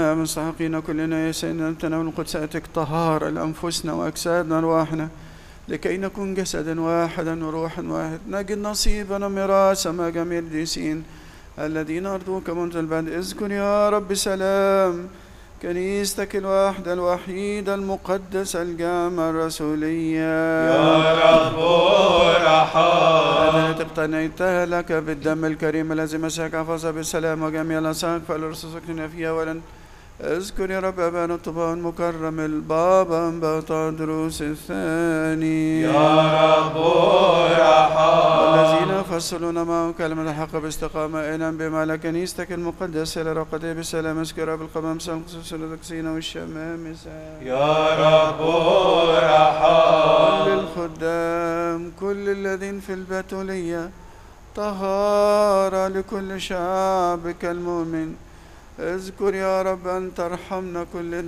يا مستحقين كلنا يا سيدنا تناول قدساتك طهارة لأنفسنا وأجسادنا وأرواحنا لكي نكون جسدا واحدا وروحا واحد نجد نصيبنا ميراث مع جميع القديسين الذين أرضوك منذ البدء. اذكر يا رب سلام كنيستك الواحدة الوحيدة المقدسة الجامعة الرسولية يا رب ارحم. التي اقتنيتها لك بالدم الكريم الذي مسحك حفظها بالسلام وجميع الأساق فلرسوسكنا فيها ولن. اذكر يا رب أبانا الطباء المكرم البابا أنبا دروس الثاني يا رب ارحم. والذين يفصلون معه كلمة الحق باستقامة إلى بما لكنيستك المقدسة لرقته بالسلام. اذكر بالقمامسة والخصوص القدسين والشمامسة يا رب ارحم. كل الخدام كل الذين في البتولية طهارة لكل شعبك المؤمن. اذكر يا رب أن ترحمنا كلنا